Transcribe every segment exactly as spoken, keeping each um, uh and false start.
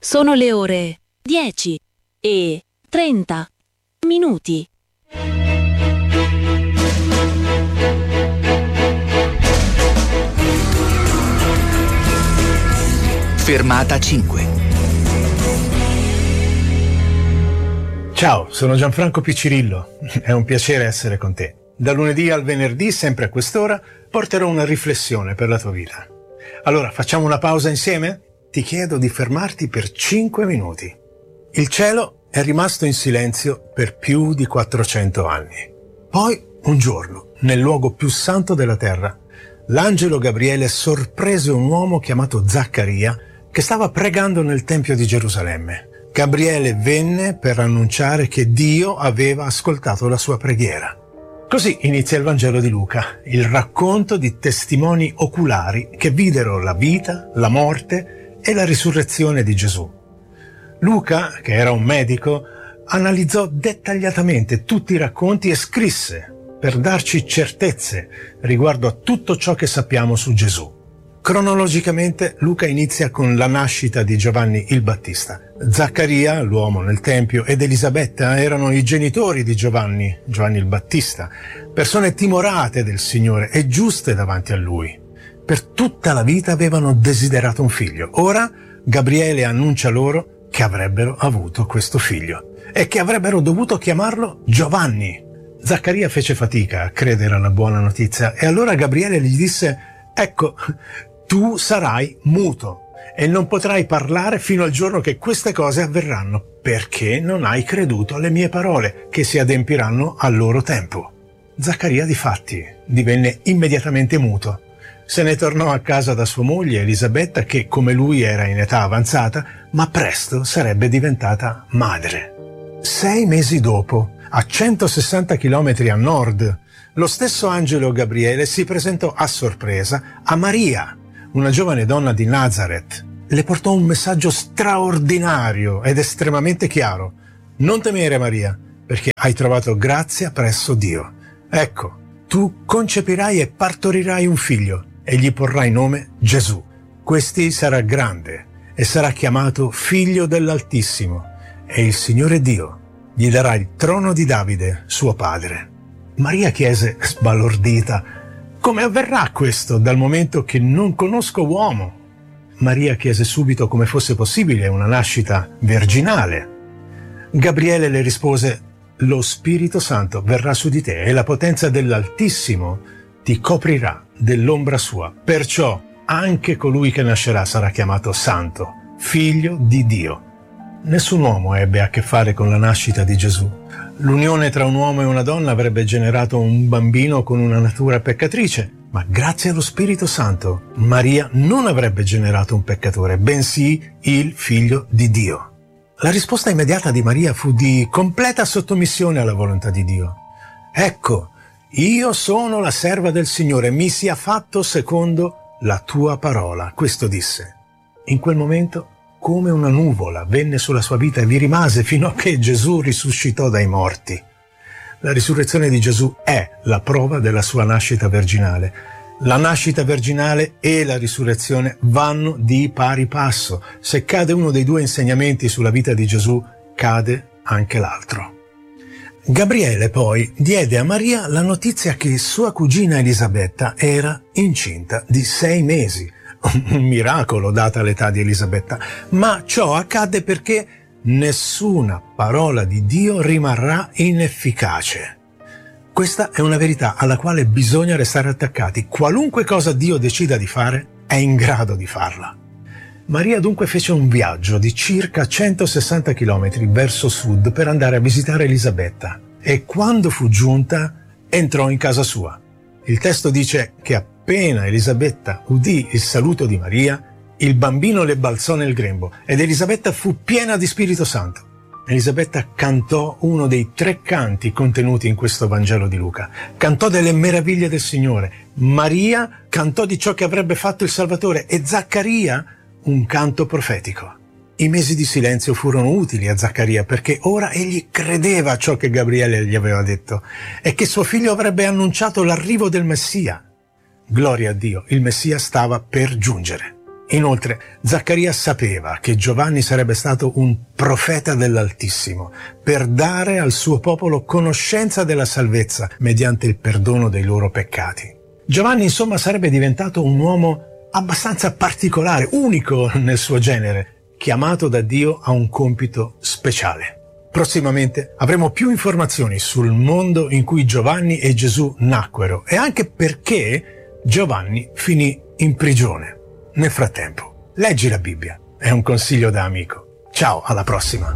Sono le ore dieci e trenta minuti. Fermata cinque. Ciao, sono Gianfranco Piccirillo. È un piacere essere con te. Da lunedì al venerdì, sempre a quest'ora, porterò una riflessione per la tua vita. Allora, facciamo una pausa insieme? Ti chiedo di fermarti per cinque minuti. Il cielo è rimasto in silenzio per più di quattrocento anni. Poi, un giorno, nel luogo più santo della terra, l'angelo Gabriele sorprese un uomo chiamato Zaccaria che stava pregando nel Tempio di Gerusalemme. Gabriele venne per annunciare che Dio aveva ascoltato la sua preghiera. Così inizia il Vangelo di Luca, il racconto di testimoni oculari che videro la vita, la morte e la risurrezione di Gesù. Luca, che era un medico, analizzò dettagliatamente tutti i racconti e scrisse per darci certezze riguardo a tutto ciò che sappiamo su Gesù. Cronologicamente Luca inizia con la nascita di Giovanni il Battista. Zaccaria, l'uomo nel Tempio, ed Elisabetta erano i genitori di Giovanni, Giovanni il Battista, persone timorate del Signore e giuste davanti a Lui. Per tutta la vita avevano desiderato un figlio. Ora Gabriele annuncia loro che avrebbero avuto questo figlio e che avrebbero dovuto chiamarlo Giovanni. Zaccaria fece fatica a credere alla buona notizia e allora Gabriele gli disse: «Ecco, tu sarai muto e non potrai parlare fino al giorno che queste cose avverranno, perché non hai creduto alle mie parole, che si adempiranno al loro tempo». Zaccaria, difatti, divenne immediatamente muto. Se ne tornò a casa da sua moglie Elisabetta, che come lui era in età avanzata, ma presto sarebbe diventata madre. Sei mesi dopo, a centosessanta chilometri a nord, lo stesso angelo Gabriele si presentò a sorpresa a Maria, una giovane donna di Nazaret. Le portò un messaggio straordinario ed estremamente chiaro. «Non temere, Maria, perché hai trovato grazia presso Dio. Ecco, tu concepirai e partorirai un figlio e gli porrai nome Gesù. Questi sarà grande e sarà chiamato Figlio dell'Altissimo, e il Signore Dio gli darà il trono di Davide, suo padre». Maria chiese, sbalordita: «Come avverrà questo, dal momento che non conosco uomo?» Maria chiese subito come fosse possibile una nascita virginale. Gabriele le rispose: «Lo Spirito Santo verrà su di te e la potenza dell'Altissimo ti coprirà dell'ombra sua. Perciò anche colui che nascerà sarà chiamato Santo, Figlio di Dio». Nessun uomo ebbe a che fare con la nascita di Gesù. L'unione tra un uomo e una donna avrebbe generato un bambino con una natura peccatrice, ma grazie allo Spirito Santo Maria non avrebbe generato un peccatore, bensì il Figlio di Dio. La risposta immediata di Maria fu di completa sottomissione alla volontà di Dio. «Ecco, io sono la serva del Signore, mi sia fatto secondo la tua parola». Questo disse. In quel momento, come una nuvola, venne sulla sua vita e vi rimase fino a che Gesù risuscitò dai morti. La risurrezione di Gesù è la prova della sua nascita virginale. La nascita virginale e la risurrezione vanno di pari passo. Se cade uno dei due insegnamenti sulla vita di Gesù, cade anche l'altro. Gabriele poi diede a Maria la notizia che sua cugina Elisabetta era incinta di sei mesi. Un miracolo data l'età di Elisabetta, ma ciò accadde perché nessuna parola di Dio rimarrà inefficace. Questa è una verità alla quale bisogna restare attaccati. Qualunque cosa Dio decida di fare, è in grado di farla. Maria dunque fece un viaggio di circa centosessanta chilometri verso sud per andare a visitare Elisabetta e quando fu giunta entrò in casa sua. Il testo dice che appena Elisabetta udì il saluto di Maria, il bambino le balzò nel grembo ed Elisabetta fu piena di Spirito Santo. Elisabetta cantò uno dei tre canti contenuti in questo Vangelo di Luca. Cantò delle meraviglie del Signore. Maria cantò di ciò che avrebbe fatto il Salvatore e Zaccaria un canto profetico. I mesi di silenzio furono utili a Zaccaria perché ora egli credeva a ciò che Gabriele gli aveva detto e che suo figlio avrebbe annunciato l'arrivo del Messia. Gloria a Dio, il Messia stava per giungere. Inoltre, Zaccaria sapeva che Giovanni sarebbe stato un profeta dell'Altissimo per dare al suo popolo conoscenza della salvezza mediante il perdono dei loro peccati. Giovanni, insomma, sarebbe diventato un uomo abbastanza particolare, unico nel suo genere, chiamato da Dio a un compito speciale. Prossimamente avremo più informazioni sul mondo in cui Giovanni e Gesù nacquero e anche perché Giovanni finì in prigione. Nel frattempo, leggi la Bibbia. È un consiglio da amico. Ciao, alla prossima.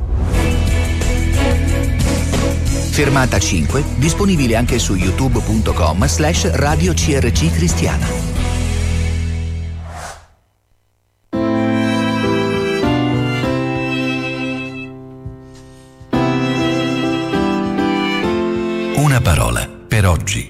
Fermata cinque, disponibile anche su youtube punto com slash radio C R C Cristiana. Una parola per oggi.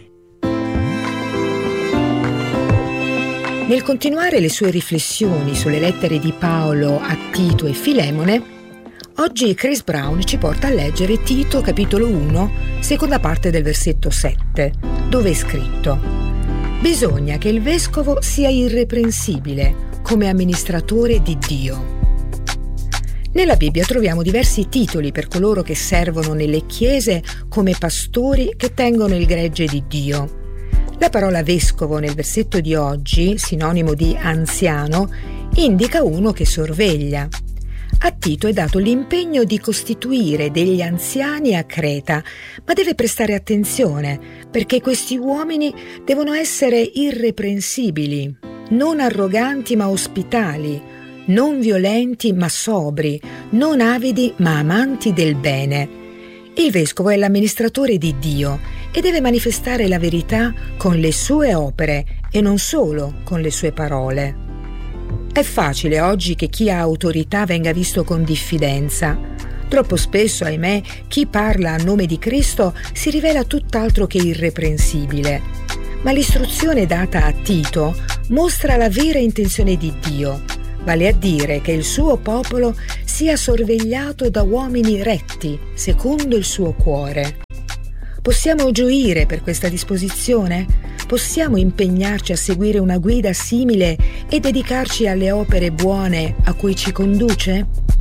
Nel continuare le sue riflessioni sulle lettere di Paolo a Tito e Filemone, oggi Chris Brown ci porta a leggere Tito capitolo uno, seconda parte del versetto sette, dove è scritto: «Bisogna che il vescovo sia irreprensibile come amministratore di Dio». Nella Bibbia troviamo diversi titoli per coloro che servono nelle chiese come pastori che tengono il gregge di Dio. La parola vescovo nel versetto di oggi, sinonimo di anziano, indica uno che sorveglia. A Tito è dato l'impegno di costituire degli anziani a Creta, ma deve prestare attenzione perché questi uomini devono essere irreprensibili, non arroganti ma ospitali, non violenti ma sobri, non avidi ma amanti del bene. Il vescovo è l'amministratore di Dio e deve manifestare la verità con le sue opere e non solo con le sue parole. È facile oggi che chi ha autorità venga visto con diffidenza. Troppo spesso, ahimè, chi parla a nome di Cristo si rivela tutt'altro che irreprensibile. Ma l'istruzione data a Tito mostra la vera intenzione di Dio, vale a dire che il suo popolo sia sorvegliato da uomini retti, secondo il suo cuore. Possiamo gioire per questa disposizione? Possiamo impegnarci a seguire una guida simile e dedicarci alle opere buone a cui ci conduce?